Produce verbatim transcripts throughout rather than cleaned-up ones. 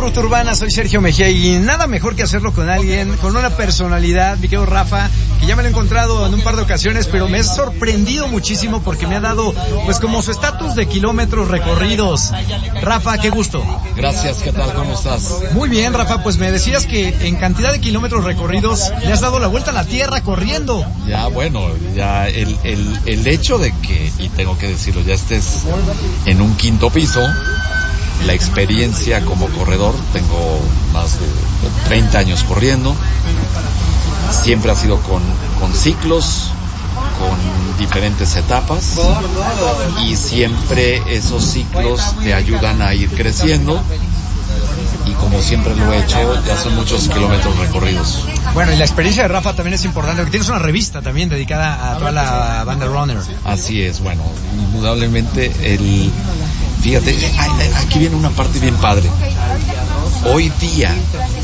Ruta Urbana, soy Sergio Mejía y nada mejor que hacerlo con alguien, con una personalidad, mi querido Rafa, que ya me lo he encontrado en un par de ocasiones, pero me he sorprendido muchísimo porque me ha dado, pues como su estatus de kilómetros recorridos. Rafa, qué gusto. Gracias, ¿qué tal? ¿Cómo estás? Muy bien, Rafa, pues me decías que en cantidad de kilómetros recorridos le has dado la vuelta a la tierra corriendo. Ya, bueno, ya el, el, el hecho de que, y tengo que decirlo, ya estés en un quinto piso, la experiencia como corredor, tengo más de treinta años corriendo, siempre ha sido con, con ciclos, con diferentes etapas, y siempre esos ciclos te ayudan a ir creciendo, y como siempre lo he hecho, ya son muchos kilómetros recorridos. Bueno, y la experiencia de Rafa también es importante, porque tienes una revista también dedicada a toda la banda runner. Así es, bueno, indudablemente el... Fíjate, aquí viene una parte bien padre. Hoy día,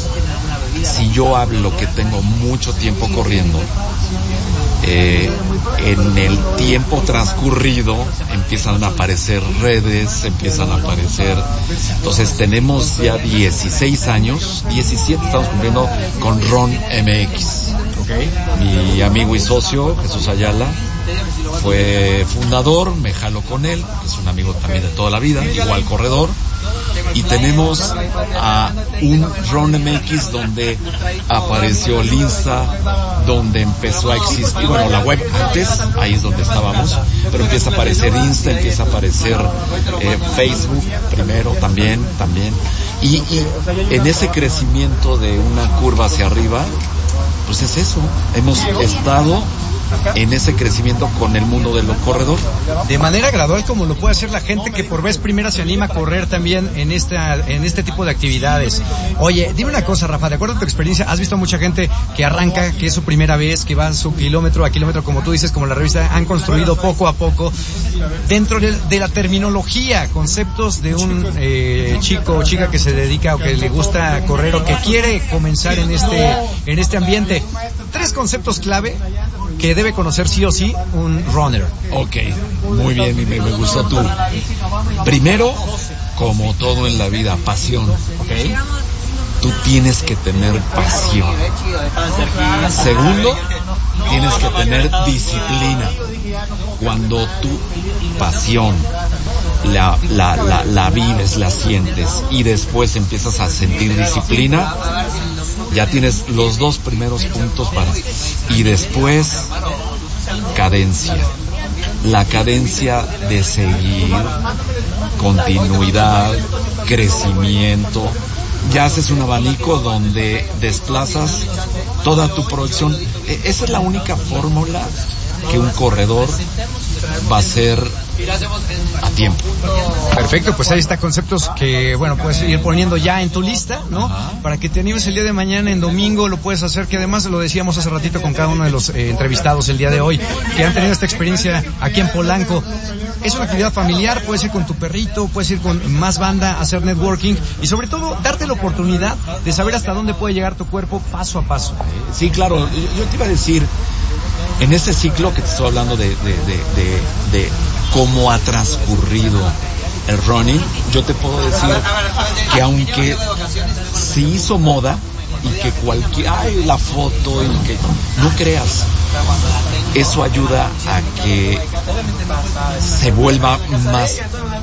si yo hablo que tengo mucho tiempo corriendo, eh, en el tiempo transcurrido empiezan a aparecer redes, empiezan a aparecer... Entonces tenemos ya dieciséis años, diecisiete estamos cumpliendo con Run M X. Okay. Mi amigo y socio, Jesús Ayala, fue fundador, me jalo con él, que es un amigo también de toda la vida, igual corredor, y tenemos a un Run M X donde apareció el Insta, donde empezó a existir, bueno, la web antes, ahí es donde estábamos, pero empieza a aparecer Insta, empieza a aparecer eh, Facebook primero, también, también, y, y en ese crecimiento de una curva hacia arriba, pues es eso, hemos estado en ese crecimiento con el mundo del corredor. De manera gradual, como lo puede hacer la gente que por vez primera se anima a correr también en esta, en este tipo de actividades. Oye, dime una cosa, Rafa, de acuerdo a tu experiencia, has visto a mucha gente que arranca, que es su primera vez, que va su kilómetro a kilómetro, como tú dices, como la revista, han construido poco a poco, dentro de, de la terminología, conceptos de un eh, chico o chica que se dedica o que le gusta correr o que quiere comenzar en este, en este ambiente. Tres conceptos clave que debe conocer sí o sí un runner. Ok, muy bien, y me, me gustó tú. Primero, como todo en la vida, pasión. Okay. Tú tienes que tener pasión. Segundo, tienes que tener disciplina. Cuando tu pasión la, la, la, la vives, la sientes y después empiezas a sentir disciplina, ya tienes los dos primeros puntos para... Y después, cadencia. La cadencia de seguir, continuidad, crecimiento. Ya haces un abanico donde desplazas toda tu producción. Esa es la única fórmula que un corredor va a ser a tiempo. Perfecto, pues ahí está, conceptos que, bueno, puedes ir poniendo ya en tu lista, ¿no? Ajá. Para que te animes el día de mañana, en domingo, lo puedes hacer, que además lo decíamos hace ratito con cada uno de los eh, entrevistados el día de hoy, que han tenido esta experiencia aquí en Polanco. Es una actividad familiar, puedes ir con tu perrito, puedes ir con más banda, hacer networking y sobre todo darte la oportunidad de saber hasta dónde puede llegar tu cuerpo paso a paso. Sí, claro, yo te iba a decir, en este ciclo que te estoy hablando de, de, de, de, de cómo ha transcurrido el running, yo te puedo decir que aunque se hizo moda y que cualquier, ay, la foto y que no creas, eso ayuda a que se vuelva más,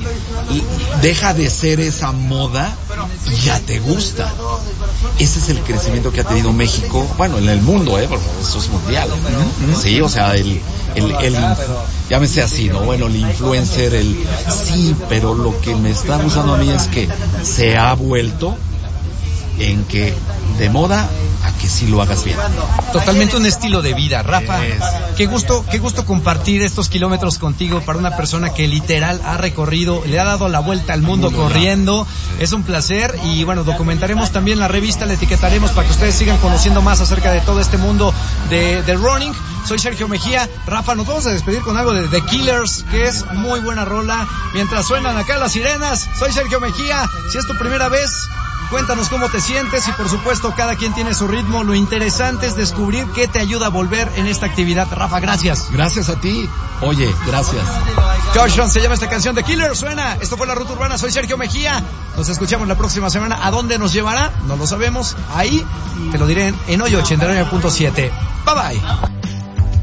deja de ser esa moda y ya te gusta. Ese es el crecimiento que ha tenido México, bueno, en el mundo, eh, porque eso es mundial, ¿no? Sí, o sea, el, el, el, llámese así, ¿no? Bueno, el influencer, el, sí, pero lo que me está gustando a mí es que se ha vuelto en que de moda a que sí lo hagas bien. Totalmente un estilo de vida, Rafa. Es. Qué gusto, qué gusto compartir estos kilómetros contigo para una persona que literal ha recorrido, le ha dado la vuelta al mundo corriendo. Es un placer y bueno, documentaremos también la revista, la etiquetaremos para que ustedes sigan conociendo más acerca de todo este mundo de, de running. Soy Sergio Mejía. Rafa, nos vamos a despedir con algo de The Killers, que es muy buena rola. Mientras suenan acá las sirenas, soy Sergio Mejía. Si es tu primera vez, cuéntanos cómo te sientes y por supuesto cada quien tiene su ritmo. Lo interesante es descubrir qué te ayuda a volver en esta actividad. Rafa, gracias. Gracias a ti. Oye, gracias. Caution se llama esta canción de Killer. Suena. Esto fue La Ruta Urbana. Soy Sergio Mejía. Nos escuchamos la próxima semana. ¿A dónde nos llevará? No lo sabemos. Ahí te lo diré en, en hoy ochenta y nueve punto siete. Bye bye.